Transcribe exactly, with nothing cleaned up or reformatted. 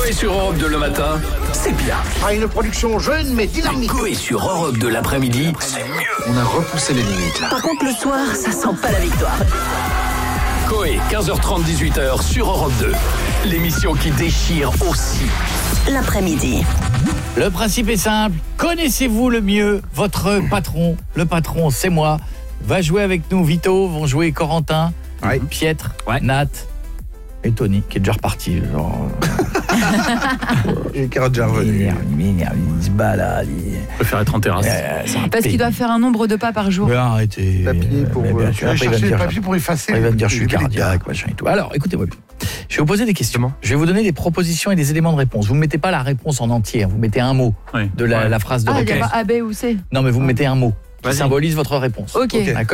Coé sur Europe deux le matin, c'est bien. Ah, une production jeune mais dynamique. Coé sur Europe deux l'après-midi, c'est mieux. On a repoussé les limites là. Par contre, le soir, ça sent pas la victoire. Coé, quinze heures trente, dix-huit heures sur Europe deux. L'émission qui déchire aussi. L'après-midi. Le principe est simple. Connaissez-vous le mieux votre patron? Le patron, c'est moi. Va jouer avec nous Vito, vont jouer Corentin, Ouais. Pietre, Ouais. Nat et Tony, qui est déjà reparti. Genre, Et qui est déjà il, revenu. il- il se balade. Il, Je préfère être en terrasse. euh, c'est un Parce qu'il pays. doit faire un nombre de pas par jour. Mais arrêtez. Papier pour, Mais bien euh, sûr, aller après, il va me chercher dire, les papiers pour effacer. il va me dire je suis les valides. cardiaque, machin et tout. Alors, écoutez-moi bien. Je vais vous poser des questions. Comment ? Je vais vous donner des propositions et des éléments de réponse. Vous ne mettez pas la réponse en entier, vous mettez un mot Oui. de la, Ouais. la phrase de Ah, il y a réponse. pas A, B ou C. Non, mais vous mettez un mot qui Vas-y. symbolise votre réponse. Ok. D'accord ?